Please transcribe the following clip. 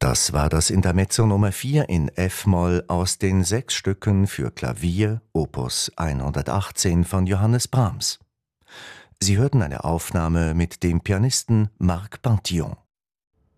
Das war das Intermezzo Nummer 4 in F-Moll aus den 6 Stücken für Klavier Opus 118 von Johannes Brahms. Sie hörten eine Aufnahme mit dem Pianisten Marc Pantillon.